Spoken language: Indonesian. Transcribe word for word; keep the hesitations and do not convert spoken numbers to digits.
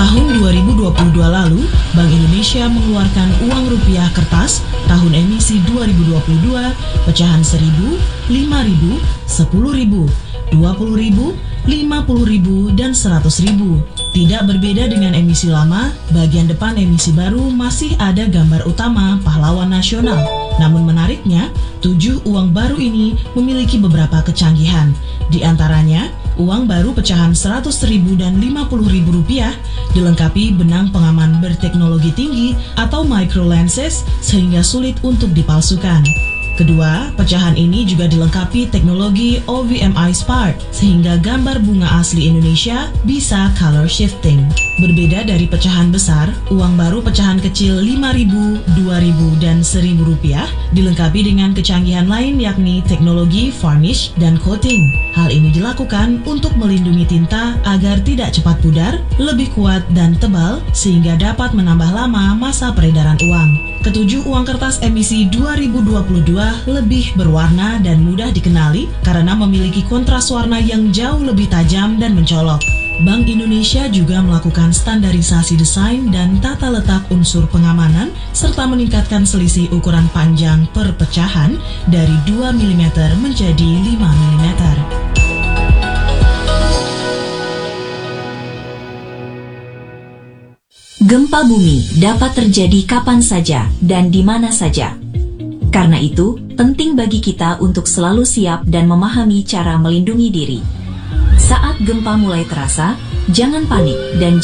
Tahun dua ribu dua puluh dua lalu, Bank Indonesia mengeluarkan uang rupiah kertas tahun emisi dua ribu dua puluh dua, pecahan seribu, lima ribu, sepuluh ribu, dua puluh ribu, lima puluh ribu, dan seratus ribu. Tidak berbeda dengan emisi lama, bagian depan emisi baru masih ada gambar utama pahlawan nasional. Namun menariknya, tujuh uang baru ini memiliki beberapa kecanggihan. Di antaranya, uang baru pecahan seratus ribu dan lima puluh ribu rupiah dilengkapi benang pengaman berteknologi tinggi atau micro lenses sehingga sulit untuk dipalsukan. Kedua, pecahan ini juga dilengkapi teknologi O V M I Spark sehingga gambar bunga asli Indonesia bisa color shifting. Berbeda dari pecahan besar, uang baru pecahan kecil lima ribu, dua ribu, dan seribu rupiah dilengkapi dengan kecanggihan lain yakni teknologi varnish dan coating. Hal ini dilakukan untuk melindungi tinta agar tidak cepat pudar, lebih kuat dan tebal sehingga dapat menambah lama masa peredaran uang. Ketujuh, uang kertas emisi dua ribu dua puluh dua lebih berwarna dan mudah dikenali karena memiliki kontras warna yang jauh lebih tajam dan mencolok. Bank Indonesia juga melakukan standarisasi desain dan tata letak unsur pengamanan serta meningkatkan selisih ukuran panjang per pecahan dari dua milimeter menjadi lima milimeter. Gempa bumi dapat terjadi kapan saja dan di mana saja. Karena itu, penting bagi kita untuk selalu siap dan memahami cara melindungi diri. Saat gempa mulai terasa, jangan panik dan